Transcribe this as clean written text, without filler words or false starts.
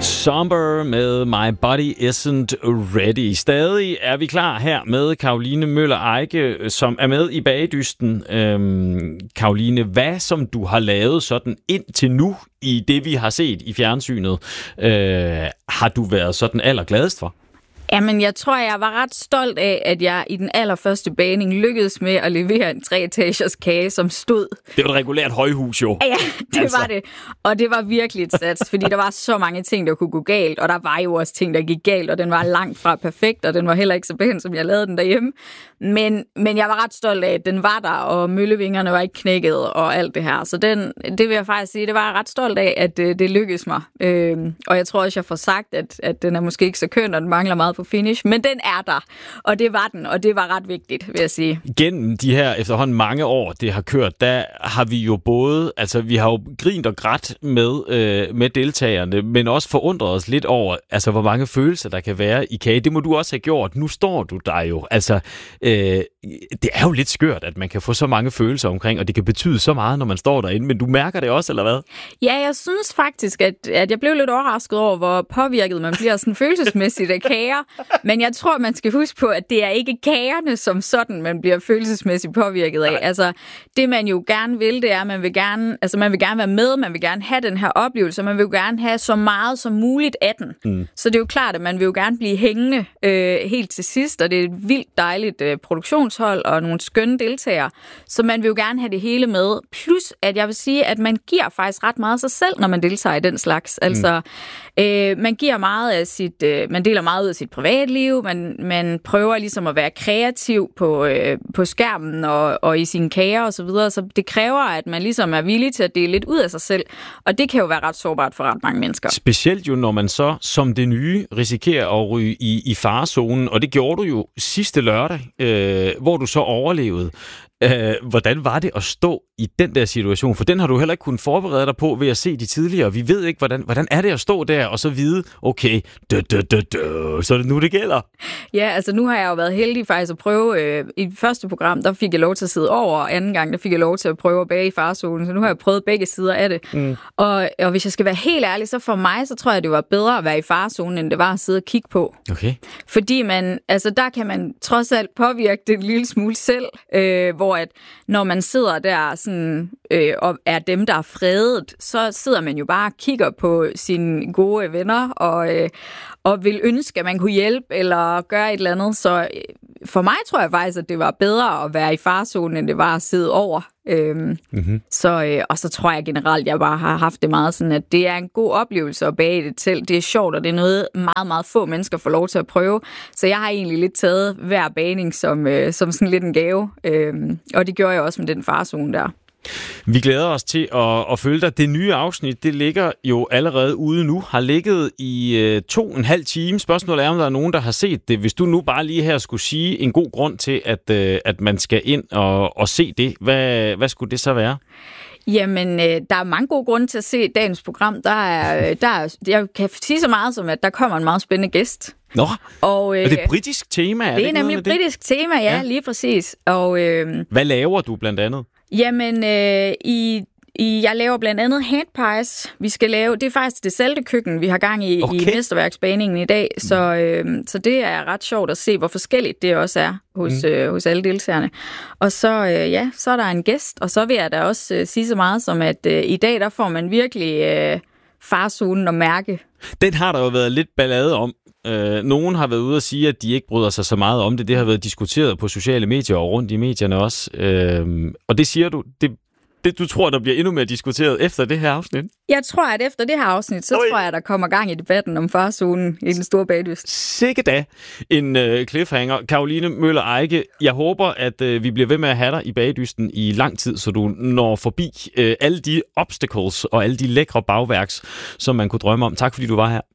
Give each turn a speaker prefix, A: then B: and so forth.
A: Somber med My Body Isn't Ready. Stadig er vi klar her med Caroline Møller Eike, som er med i Bagedysten. Caroline, hvad som du har lavet sådan indtil nu i det, vi har set i fjernsynet, har du været sådan allergladest for?
B: Jamen, jeg tror, jeg var ret stolt af, at jeg i den allerførste bagning lykkedes med at levere en 3-etagers kage, som stod.
A: Det var et regulært højhus, jo.
B: Ja, det var det. Og det var virkelig et sats, fordi der var så mange ting, der kunne gå galt, og der var jo også ting, der gik galt, og den var langt fra perfekt, og den var heller ikke så pæn, som jeg lavede den derhjemme. Men jeg var ret stolt af, at den var der, og møllevingerne var ikke knækket, og alt det her. Så det vil jeg faktisk sige, det var jeg ret stolt af, at det lykkedes mig. Og jeg tror også, jeg får sagt, at den er måske ikke så køn, og den mangler meget på finish, men den er der, og det var den, og det var ret vigtigt, vil jeg sige.
A: Gennem de her efterhånden mange år, det har kørt, der har vi jo både, altså vi har jo grint og grædt med deltagerne, men også forundret os lidt over, altså hvor mange følelser der kan være i kage. Det må du også have gjort. Nu står du der jo. Altså, det er jo lidt skørt, at man kan få så mange følelser omkring, og det kan betyde så meget, når man står derinde, men du mærker det også, eller hvad?
B: Ja, jeg synes faktisk, at jeg blev lidt overrasket over, hvor påvirket man bliver sådan følelsesmæssigt af kager. Men jeg tror, man skal huske på, at det er ikke kagerne som sådan, man bliver følelsesmæssigt påvirket af. Nej. Altså, det man jo gerne vil, det er, at man vil gerne være med, man vil gerne have den her oplevelse, og man vil jo gerne have så meget som muligt af den. Mm. Så det er jo klart, at man vil jo gerne blive hængende helt til sidst, og det er et vildt dejligt produktionshold og nogle skønne deltagere. Så man vil jo gerne have det hele med. Plus, at jeg vil sige, at man giver faktisk ret meget af sig selv, når man deltager i den slags. Altså, man giver meget af man deler meget ud af sit privatliv, man prøver ligesom at være kreativ på skærmen og i sine kager og så videre, så det kræver, at man ligesom er villig til at dele lidt ud af sig selv, og det kan jo være ret sårbart for ret mange mennesker.
A: Specielt jo, når man så som det nye risikerer at ryge i farezonen, og det gjorde du jo sidste lørdag, hvor du så overlevede. Hvordan var det at stå i den der situation? For den har du heller ikke kunnet forberede dig på ved at se de tidligere. Vi ved ikke, hvordan er det at stå der og så vide, okay, så er det nu, det gælder.
B: Ja, altså nu har jeg jo været heldig faktisk at prøve. I det første program, der fik jeg lov til at sidde over, og anden gang, der fik jeg lov til at prøve at bage i farezonen. Så nu har jeg prøvet begge sider af det. Mm. Og hvis jeg skal være helt ærlig, så for mig, så tror jeg, det var bedre at være i farezonen, end det var at sidde og kigge på. Okay. Fordi der kan man trods alt påvirke det en lille smule selv, hvor at når man sidder der sådan, og er dem, der er fredet, så sidder man jo bare og kigger på sine gode venner og vil ønske, at man kunne hjælpe eller gøre et eller andet. Så for mig tror jeg faktisk, at det var bedre at være i farezonen, end det var at sidde over. Og så tror jeg generelt, at jeg bare har haft det meget sådan, at det er en god oplevelse at bage i det telt. Det er sjovt, og det er noget, meget, meget få mennesker får lov til at prøve. Så jeg har egentlig lidt taget hver bagning som sådan lidt en gave. Og det gjorde jeg også med den farzone der.
A: Vi glæder os til at følge dig. Det nye afsnit, det ligger jo allerede ude nu. Har ligget i 2,5 timer. Spørgsmålet er, om der er nogen, der har set det. Hvis du nu bare lige her skulle sige en god grund til, at man skal ind og se det, hvad skulle det så være?
B: Jamen, der er mange gode grunde til at se dagens program. Jeg kan sige så meget som, at der kommer en meget spændende gæst.
A: Nå, og det er et britisk tema?
B: Det er nemlig et britisk tema, ja, lige præcis. Og,
A: hvad laver du blandt andet?
B: Jamen, jeg laver blandt andet handpies. Vi skal lave, det er faktisk det saltekøkken, vi har gang i mesterværksbaningen i dag. Så det er ret sjovt at se, hvor forskelligt det også er hos alle deltagerne. Og så, så er der en gæst, og så vil jeg da også sige så meget som, at i dag, der får man virkelig farzonen at mærke. Den
A: har der jo været lidt ballade om. Nogen har været ude og sige, at de ikke bryder sig så meget om det. Det har været diskuteret på sociale medier og rundt i medierne også. Og det siger du, det du tror, der bliver endnu mere diskuteret efter det her afsnit? Jeg tror, at efter det her afsnit, så tror jeg, der kommer gang i debatten om farzonen i den store bagdyst. Sikke da en cliffhanger. Caroline Møller Eike, jeg håber, at vi bliver ved med at have dig i bagdysten i lang tid, så du når forbi alle de obstacles og alle de lækre bagværks, som man kunne drømme om. Tak fordi du var her.